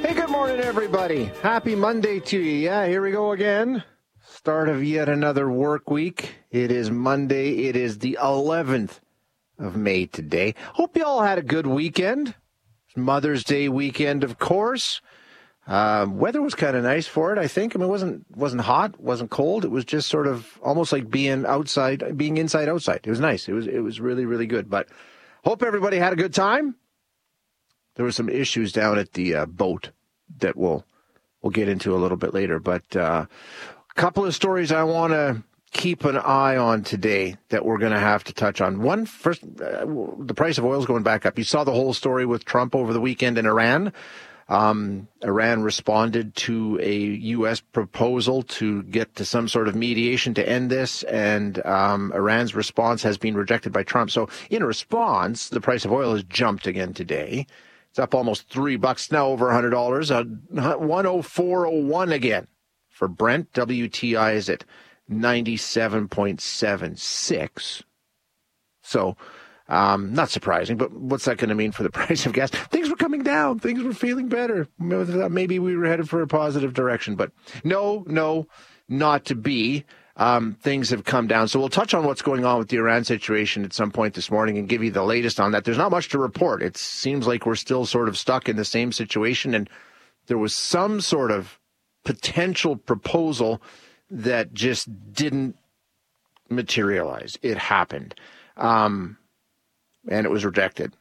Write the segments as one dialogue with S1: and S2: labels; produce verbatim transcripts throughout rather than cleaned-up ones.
S1: Hey, good morning, everybody. Happy Monday to you. Yeah, here we go again. Start of yet another work week. It is Monday. It is the eleventh of May today. Hope you all had a good weekend. Mother's Day weekend, of course. Uh, weather was kind of nice for it, I think. I mean, it wasn't wasn't hot, wasn't cold. It was just sort of almost like being outside, being inside outside. It was nice. It was it was really, really good. But hope everybody had a good time. There were some issues down at the uh, boat that we'll we'll get into a little bit later. But uh, a couple of stories I want to keep an eye on today that we're going to have to touch on. One, first, uh, the price of oil is going back up. You saw the whole story with Trump over the weekend in Iran. Um, Iran responded to a U S proposal to get to some sort of mediation to end this, and um, Iran's response has been rejected by Trump. So in response, the price of oil has jumped again today. It's up almost three bucks now, over one hundred dollars. Uh, one oh four oh one again for Brent. W T I is at ninety-seven point seven six. So, um, not surprising, but what's that going to mean for the price of gas? Things were coming down. Things were feeling better. Maybe we were headed for a positive direction, but no, no, not to be. Um, things have come down. So we'll touch on what's going on with the Iran situation at some point this morning and give you the latest on that. There's not much to report. It seems like we're still sort of stuck in the same situation, and there was some sort of potential proposal that just didn't materialize. It happened. Um, and it was rejected.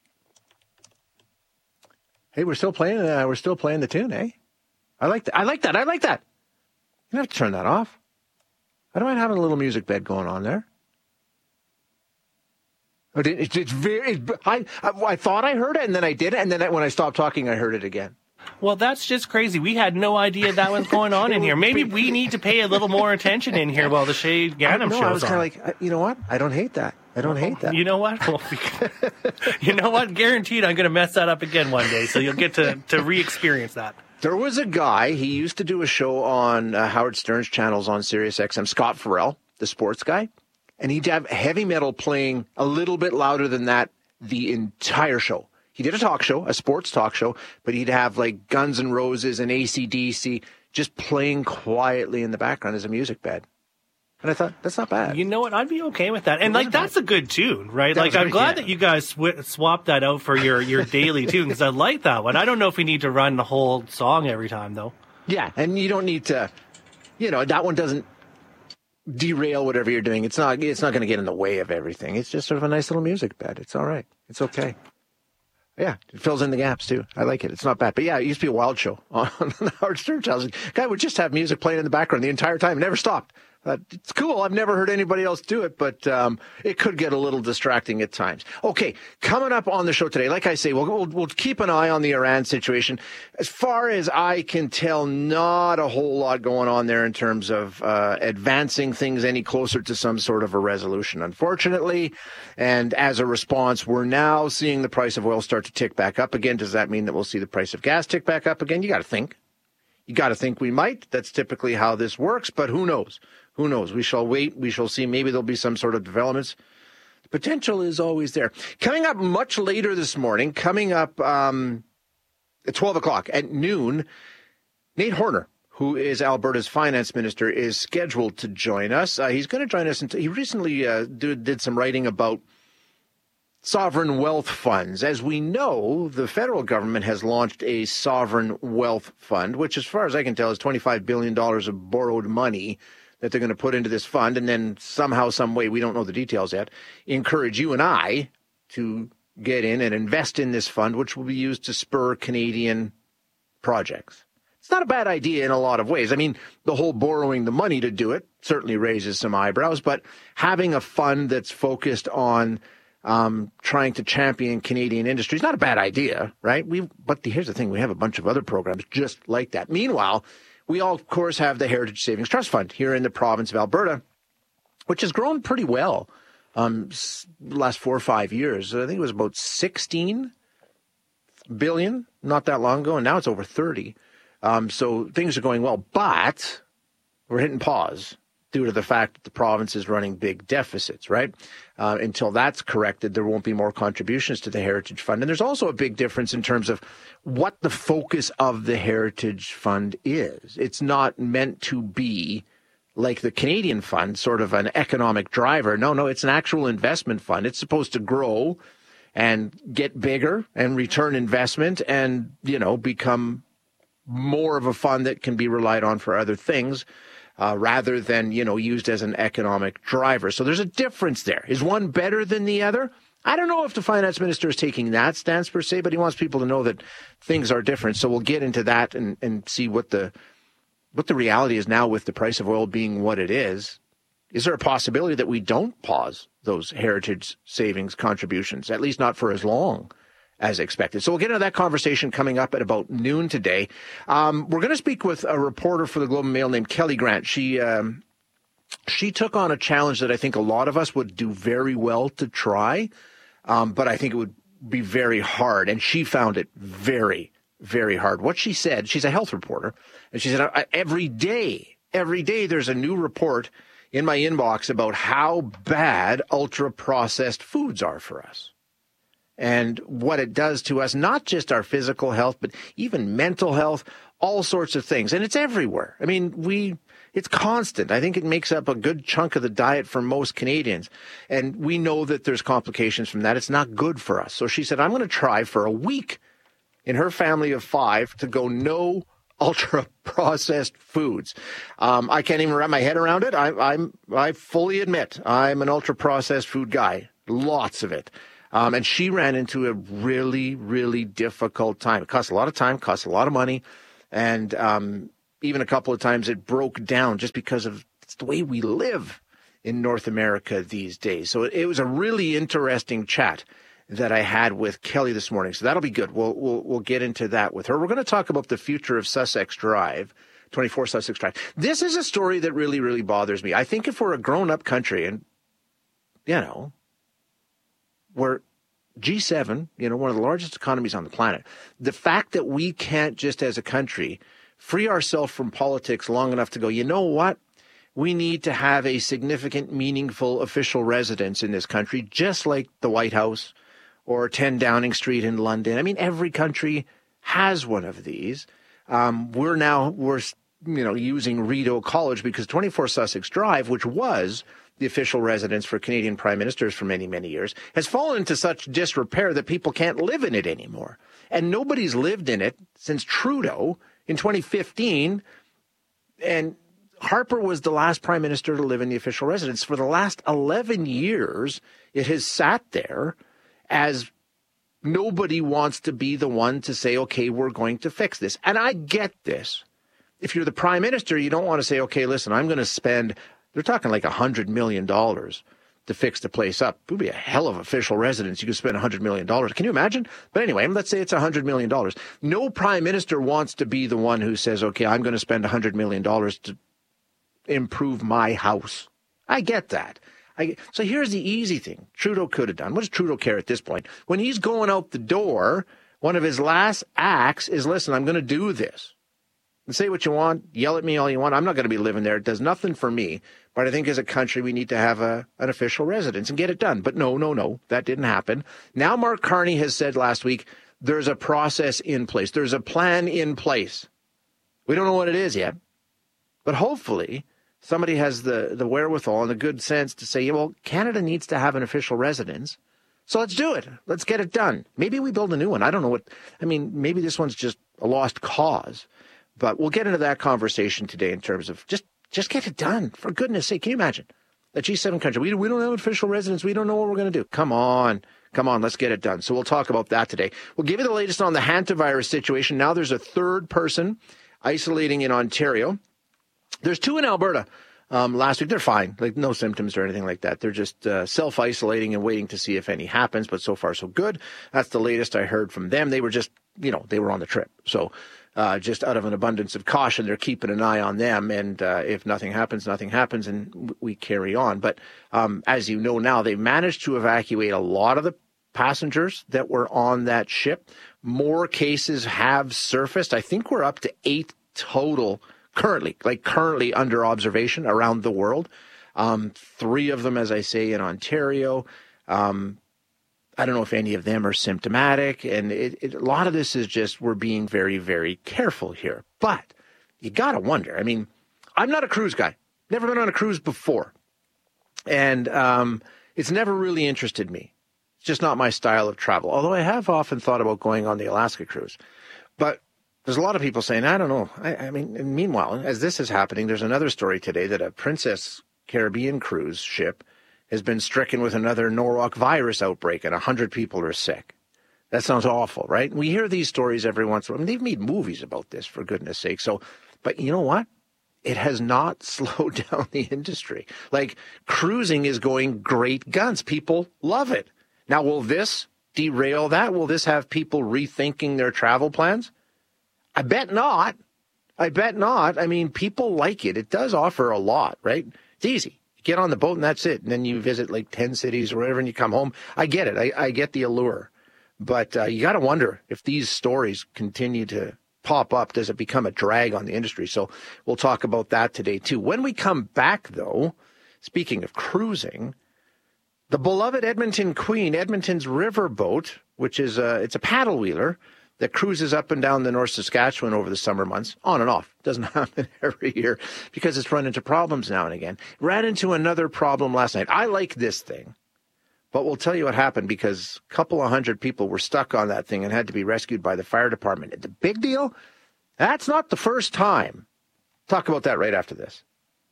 S1: Hey, we're still playing, uh, we're still playing the tune, eh? I like that. I like that. I like that. You don't have to turn that off. I don't mind having a little music bed going on there. It, it, it's very, it, I, I, I thought I heard it, and then I didn't, and then I, when I stopped talking, I heard it again.
S2: Well, that's just crazy. We had no idea that was going on in here. Maybe we need to pay a little more attention in here while the Shay Ganem
S1: no,
S2: show's on.
S1: I was kind of like, you know what? I don't hate that. I don't hate that.
S2: You know what? Well, you know what? Guaranteed I'm going to mess that up again one day, so you'll get to, to re-experience that.
S1: There was a guy, he used to do a show on uh, Howard Stern's channels on Sirius X M, Scott Farrell, the sports guy, and he'd have heavy metal playing a little bit louder than that the entire show. He did a talk show, a sports talk show, but he'd have like Guns N' Roses and A C D C just playing quietly in the background as a music bed. And I thought, that's not bad.
S2: You know what? I'd be okay with that. And, like, that's bad. A good tune, right?
S1: That
S2: like, I'm
S1: great,
S2: glad
S1: yeah.
S2: that you guys sw- swapped that out for your, your daily tune, because I like that one. I don't know if we need to run the whole song every time, though.
S1: Yeah, and you don't need to, you know, that one doesn't derail whatever you're doing. It's not, it's not going to get in the way of everything. It's just sort of a nice little music bed. It's all right. It's okay. Yeah, it fills in the gaps, too. I like it. It's not bad. But, yeah, it used to be a wild show on the Howard Stern channel. Guy would just have music playing in the background the entire time. It never stopped. Uh, it's cool. I've never heard anybody else do it, but um, it could get a little distracting at times. Okay, coming up on the show today, like I say, we'll, we'll, we'll keep an eye on the Iran situation. As far as I can tell, not a whole lot going on there in terms of uh, advancing things any closer to some sort of a resolution, unfortunately. And as a response, we're now seeing the price of oil start to tick back up again. Does that mean that we'll see the price of gas tick back up again? You got to think. You got to think we might. That's typically how this works, but who knows? Who knows? We shall wait. We shall see. Maybe there'll be some sort of developments. The potential is always there. Coming up much later this morning, coming up um, at twelve o'clock at noon, Nate Horner, who is Alberta's finance minister, is scheduled to join us. Uh, he's going to join us. Until, he recently uh, did, did some writing about sovereign wealth funds. As we know, the federal government has launched a sovereign wealth fund, which, as far as I can tell, is twenty-five billion dollars of borrowed money that they're going to put into this fund, and then somehow, some way, we don't know the details yet, encourage you and I to get in and invest in this fund, which will be used to spur Canadian projects. It's not a bad idea in a lot of ways. I mean, the whole borrowing the money to do it certainly raises some eyebrows, but having a fund that's focused on um, trying to champion Canadian industry is not a bad idea, right? We, but here's the thing, we have a bunch of other programs just like that. Meanwhile, we all, of course, have the Heritage Savings Trust Fund here in the province of Alberta, which has grown pretty well um, the last four or five years. I think it was about sixteen billion not that long ago, and now it's over thirty. Um, so things are going well, but we're hitting pause due to the fact that the province is running big deficits, right? Uh, until that's corrected, there won't be more contributions to the Heritage Fund. And there's also a big difference in terms of what the focus of the Heritage Fund is. It's not meant to be like the Canadian Fund, sort of an economic driver. No, no, it's an actual investment fund. It's supposed to grow and get bigger and return investment and, you know, become more of a fund that can be relied on for other things. Uh, rather than, you know, used as an economic driver. So there's a difference there. Is one better than the other? I don't know if the finance minister is taking that stance per se, but he wants people to know that things are different. So we'll get into that and, and see what the what the reality is now with the price of oil being what it is. Is there a possibility that we don't pause those heritage savings contributions, at least not for as long as expected? So we'll get into that conversation coming up at about noon today. Um, we're going to speak with a reporter for the Globe and Mail named Kelly Grant. She um, she took on a challenge that I think a lot of us would do very well to try, um, but I think it would be very hard. And she found it very, very hard. What she said, she's a health reporter, and she said, every day, every day there's a new report in my inbox about how bad ultra-processed foods are for us. And what it does to us, not just our physical health, but even mental health, all sorts of things. And it's everywhere. I mean, we, it's constant. I think it makes up a good chunk of the diet for most Canadians. And we know that there's complications from that. It's not good for us. So she said, I'm going to try for a week in her family of five to go no ultra-processed foods. Um, I can't even wrap my head around it. I, I'm, I fully admit I'm an ultra-processed food guy. Lots of it. Um, and she ran into a really, really difficult time. It cost a lot of time, cost a lot of money, and um, even a couple of times it broke down just because of it's the way we live in North America these days. So it, it was a really interesting chat that I had with Kelly this morning. So that'll be good. We'll we'll we'll get into that with her. We're going to talk about the future of Sussex Drive, twenty-four Sussex Drive. This is a story that really, really bothers me. I think if we're a grown-up country and, you know, we're G seven, you know, one of the largest economies on the planet, the fact that we can't just as a country free ourselves from politics long enough to go, you know what? We need to have a significant, meaningful official residence in this country, just like the White House or ten Downing Street in London. I mean, every country has one of these. Um, we're now, we're, you know, using Rideau College because twenty-four Sussex Drive, which was the official residence for Canadian prime ministers for many, many years, has fallen into such disrepair that people can't live in it anymore. And nobody's lived in it since Trudeau in twenty fifteen. And Harper was the last prime minister to live in the official residence. For the last eleven years, it has sat there as nobody wants to be the one to say, okay, we're going to fix this. And I get this. If you're the prime minister, you don't want to say, okay, listen, I'm going to spend, they're talking like one hundred million dollars to fix the place up. It would be a hell of official residence. You could spend one hundred million dollars. Can you imagine? But anyway, let's say it's one hundred million dollars. No prime minister wants to be the one who says, okay, I'm going to spend one hundred million dollars to improve my house. I get that. I, so here's the easy thing Trudeau could have done. What does Trudeau care at this point? When he's going out the door, one of his last acts is, listen, I'm going to do this. And say what you want, yell at me all you want. I'm not going to be living there. It does nothing for me. But I think as a country, we need to have a, an official residence and get it done. But no, no, no, that didn't happen. Now Mark Carney has said last week, there's a process in place. There's a plan in place. We don't know what it is yet. But hopefully somebody has the, the wherewithal and the good sense to say, yeah, well, Canada needs to have an official residence. So let's do it. Let's get it done. Maybe we build a new one. I don't know what, I mean, maybe this one's just a lost cause. But we'll get into that conversation today in terms of just, just get it done. For goodness sake, can you imagine? A G seven country, we, we don't have official residence. We don't know what we're going to do. Come on. Come on, let's get it done. So we'll talk about that today. We'll give you the latest on the hantavirus situation. Now there's a third person isolating in Ontario. There's two in Alberta. Um, last week, they're fine, like no symptoms or anything like that. They're just uh, self-isolating and waiting to see if any happens, but so far so good. That's the latest I heard from them. They were just, you know, they were on the trip. So uh, just out of an abundance of caution, they're keeping an eye on them. And uh, if nothing happens, nothing happens, and w- we carry on. But um, as you know now, they managed to evacuate a lot of the passengers that were on that ship. More cases have surfaced. I think we're up to eight total currently, like currently under observation around the world. Um, three of them, as I say, in Ontario. Um, I don't know if any of them are symptomatic. And it, it, a lot of this is just we're being very, very careful here. But you got to wonder. I mean, I'm not a cruise guy. Never been on a cruise before. And um, it's never really interested me. It's just not my style of travel. Although I have often thought about going on the Alaska cruise. But there's a lot of people saying, I don't know. I, I mean, and meanwhile, as this is happening, there's another story today that a Princess Caribbean cruise ship has been stricken with another Norwalk virus outbreak and one hundred people are sick. That sounds awful, right? We hear these stories every once in a while. I mean, they've made movies about this, for goodness sake. So, but you know what? It has not slowed down the industry. Like, cruising is going great guns. People love it. Now, will this derail that? Will this have people rethinking their travel plans? I bet not. I bet not. I mean, people like it. It does offer a lot, right? It's easy. You get on the boat and that's it. And then you visit like ten cities or whatever and you come home. I get it. I, I get the allure. But uh, you got to wonder if these stories continue to pop up, does it become a drag on the industry? So we'll talk about that today too. When we come back, though, speaking of cruising, the beloved Edmonton Queen, Edmonton's riverboat, which is a, it's a paddle wheeler that cruises up and down the North Saskatchewan over the summer months, on and off. Doesn't happen every year because it's run into problems now and again. Ran into another problem last night. I like this thing, but we'll tell you what happened because a couple of hundred people were stuck on that thing and had to be rescued by the fire department. The big deal? That's not the first time. Talk about that right after this.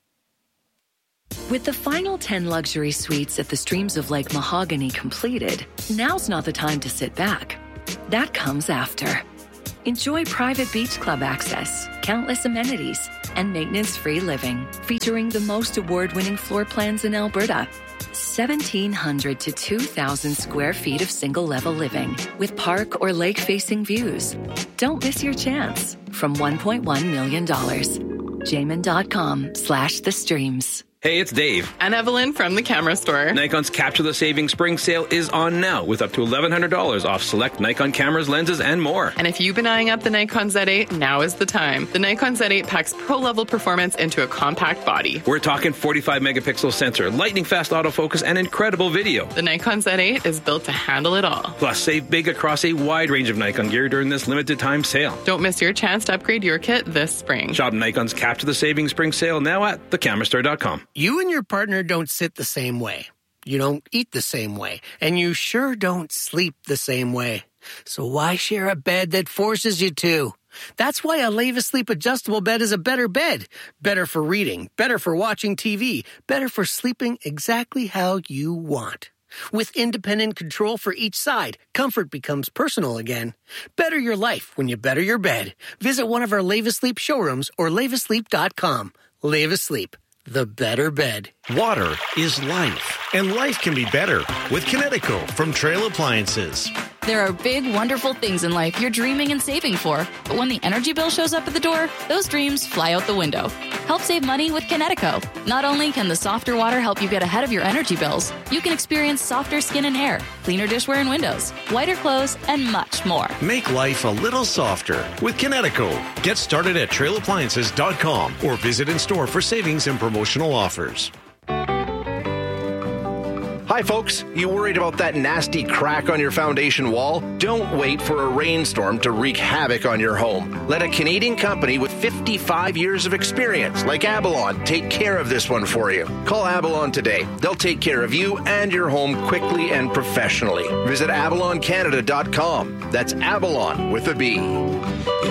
S3: With the final ten luxury suites at the Streams of Lake Mahogany completed, now's not the time to sit back. That comes after. Enjoy private beach club access, countless amenities, and maintenance-free living, featuring the most award-winning floor plans in Alberta. seventeen hundred to two thousand square feet of single-level living with park or lake-facing views. Don't miss your chance from one point one million dollars. Jamin.com slash the streams.
S4: Hey, it's Dave.
S5: And Evelyn from the Camera Store.
S4: Nikon's Capture the Savings Spring Sale is on now with up to eleven hundred dollars off select Nikon cameras, lenses, and more.
S5: And if you've been eyeing up the Nikon Z eight, now is the time. The Nikon Z eight packs pro-level performance into a compact body.
S4: We're talking forty-five megapixel sensor, lightning-fast autofocus, and incredible video.
S5: The Nikon Z eight is built to handle it all.
S4: Plus, save big across a wide range of Nikon gear during this limited-time sale.
S5: Don't miss your chance to upgrade your kit this spring.
S4: Shop Nikon's Capture the Savings Spring Sale now at the camera store dot com.
S6: You and your partner don't sit the same way. You don't eat the same way. And you sure don't sleep the same way. So why share a bed that forces you to? That's why a Leva Sleep adjustable bed is a better bed. Better for reading, better for watching T V, better for sleeping exactly how you want. With independent control for each side, comfort becomes personal again. Better your life when you better your bed. Visit one of our Leva Sleep showrooms or leva sleep dot com. Leva Sleep. The better bed.
S7: Water is life, and life can be better with Kinetico from Trail Appliances.
S8: There are big, wonderful things in life you're dreaming and saving for. But when the energy bill shows up at the door, those dreams fly out the window. Help save money with Kinetico. Not only can the softer water help you get ahead of your energy bills, you can experience softer skin and hair, cleaner dishware and windows, whiter clothes, and much more.
S7: Make life a little softer with Kinetico. Get started at trail appliances dot com or visit in store for savings and promotional offers.
S1: Hi, folks. You worried about that nasty crack on your foundation wall? Don't wait for a rainstorm to wreak havoc on your home. Let a Canadian company with fifty-five years of experience, like Abalon, take care of this one for you. Call Abalon today. They'll take care of you and your home quickly and professionally. Visit abalon canada dot com. That's Abalon with a B.